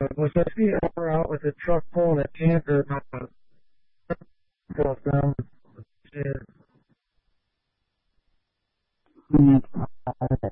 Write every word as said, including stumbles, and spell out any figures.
was I see her out with a truck pulling a tanker uh, goes down the stairs. Mm,